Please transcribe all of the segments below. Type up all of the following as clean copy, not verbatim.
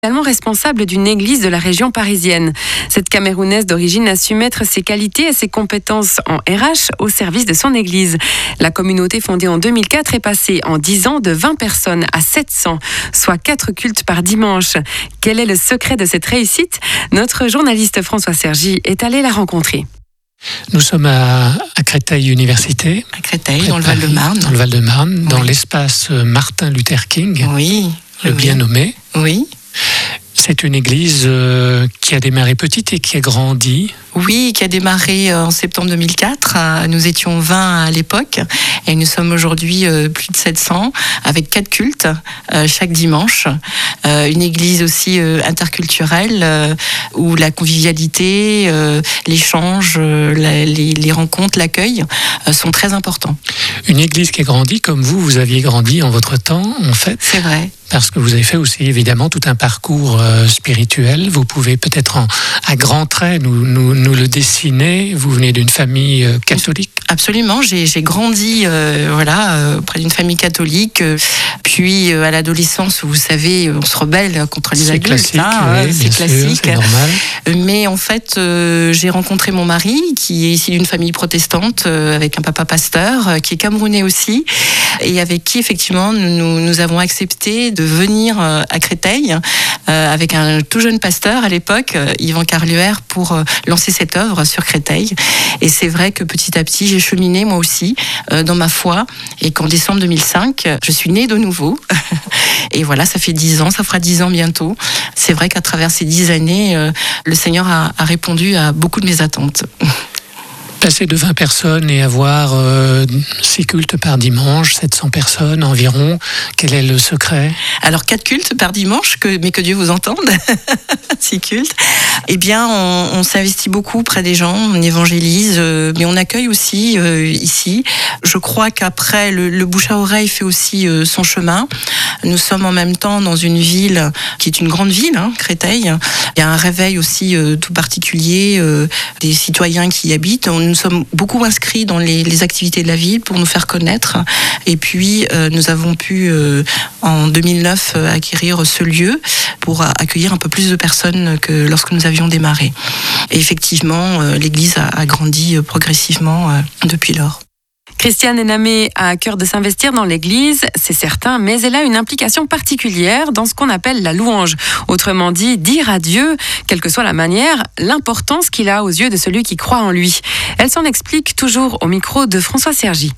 Également responsable d'une église de la région parisienne. Cette Camerounaise d'origine a su mettre ses qualités et ses compétences en RH au service de son église. La communauté fondée en 2004 est passée en 10 ans de 20 personnes à 700, soit 4 cultes par dimanche. Quel est le secret de cette réussite ? Notre journaliste François Sergi est allé la rencontrer. Nous sommes à Créteil Université. À Créteil, dans le Val-de-Marne. Dans le Val-de-Marne, dans l'espace Martin Luther King. Oui. Le bien nommé. Oui. C'est une église qui a démarré petite et qui a grandi. Oui, qui a démarré en septembre 2004. Nous étions 20 à l'époque et nous sommes aujourd'hui plus de 700 avec 4 cultes chaque dimanche. Une église aussi interculturelle où la convivialité, l'échange, les rencontres, l'accueil sont très importants. Une église qui a grandi comme vous aviez grandi en votre temps, en fait. C'est vrai. Parce que vous avez fait aussi évidemment tout un parcours spirituel. Vous pouvez peut-être à grands traits nous le dessiner. Vous venez d'une famille catholique. Absolument, j'ai grandi auprès d'une famille catholique. Puis à l'adolescence, vous savez, on se rebelle contre les adultes. Classique, oui, c'est classique. C'est normal. Mais en fait, j'ai rencontré mon mari, qui est issu d'une famille protestante, avec un papa pasteur, qui est camerounais aussi, et avec qui effectivement nous avons accepté de venir à Créteil avec un tout jeune pasteur à l'époque, Yvan Carluer, pour lancer cette œuvre sur Créteil. Et c'est vrai que petit à petit, j'ai cheminé moi aussi dans ma foi, et qu'en décembre 2005, je suis née de nouveau. Et voilà, ça fait 10 ans, ça fera 10 ans bientôt. C'est vrai qu'à travers ces 10 années, le Seigneur a répondu à beaucoup de mes attentes. Passer de 20 personnes et avoir 6 cultes par dimanche, 700 personnes environ, quel est le secret ? Alors 4 cultes par dimanche, mais que Dieu vous entende, 6 cultes. Eh bien, on s'investit beaucoup près des gens, on évangélise, mais on accueille aussi ici. Je crois qu'après, le bouche à oreille fait aussi son chemin. Nous sommes en même temps dans une ville qui est une grande ville, Créteil. Il y a un réveil aussi tout particulier des citoyens qui y habitent. Nous sommes beaucoup inscrits dans les activités de la ville pour nous faire connaître. Et puis, nous avons pu, en 2009, acquérir ce lieu pour accueillir un peu plus de personnes que lorsque nous avions démarré. Et effectivement, l'église a grandi progressivement depuis lors. Christiane Enamé a à cœur de s'investir dans l'église, c'est certain, mais elle a une implication particulière dans ce qu'on appelle la louange. Autrement dit, dire à Dieu, quelle que soit la manière, l'importance qu'il a aux yeux de celui qui croit en lui. Elle s'en explique toujours au micro de François Sergi.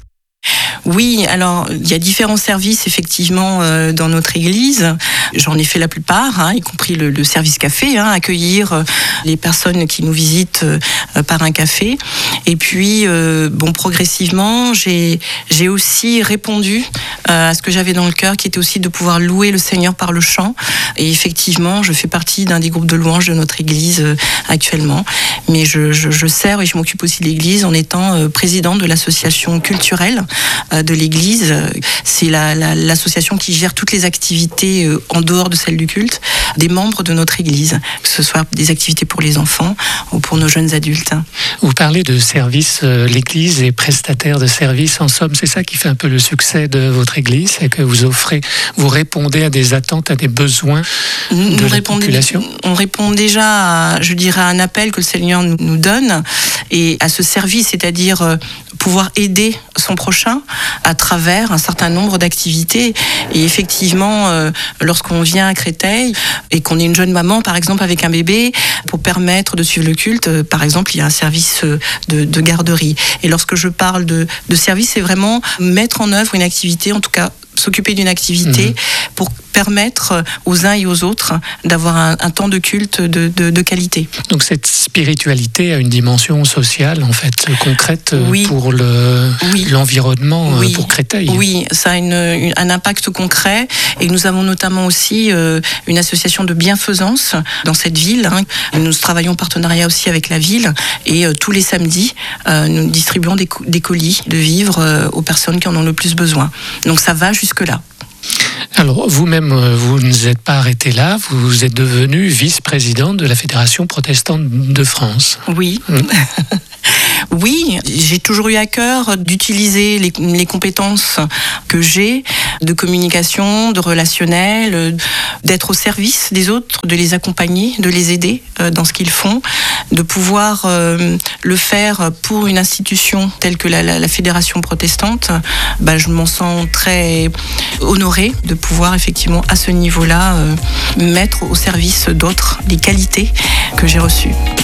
Oui, alors il y a différents services effectivement dans notre église. J'en ai fait la plupart, y compris le service café, accueillir les personnes qui nous visitent par un café. Et puis, progressivement, j'ai aussi répondu à ce que j'avais dans le cœur, qui était aussi de pouvoir louer le Seigneur par le chant. Et effectivement, je fais partie d'un des groupes de louanges de notre église actuellement. Mais je sers et je m'occupe aussi de l'église en étant présidente de l'association culturelle de l'église. C'est l'association qui gère toutes les activités en dehors de celle du culte des membres de notre église, que ce soit des activités pour les enfants ou pour nos jeunes adultes. Vous parlez de service, l'église est prestataire de services, en somme, c'est ça qui fait un peu le succès de votre église, c'est que vous répondez à des attentes, à des besoins de la population. On répond déjà à un appel que le Seigneur nous donne, et à ce service, c'est-à-dire pouvoir aider son prochain à travers un certain nombre d'activités. Et effectivement, lorsqu'on vient à Créteil et qu'on est une jeune maman, par exemple, avec un bébé, pour permettre de suivre le culte, par exemple, il y a un service de garderie. Et lorsque je parle de service, c'est vraiment mettre en œuvre une activité, en tout cas s'occuper d'une activité pour permettre aux uns et aux autres d'avoir un temps de culte de qualité. Donc cette spiritualité a une dimension sociale, en fait, concrète pour l'environnement, pour Créteil. Oui, ça a un impact concret, et nous avons notamment aussi une association de bienfaisance dans cette ville. Nous travaillons en partenariat aussi avec la ville, et tous les samedis, nous distribuons des colis de vivres aux personnes qui en ont le plus besoin. Donc ça va jusque-là. Alors, vous-même, vous ne vous êtes pas arrêté là, vous êtes devenu vice-présidente de la Fédération protestante de France. Oui. Oui, j'ai toujours eu à cœur d'utiliser les compétences que j'ai de communication, de relationnel, d'être au service des autres, de les accompagner, de les aider dans ce qu'ils font, de pouvoir le faire pour une institution telle que la Fédération protestante. Je m'en sens très honorée de pouvoir effectivement à ce niveau-là mettre au service d'autres les qualités que j'ai reçues.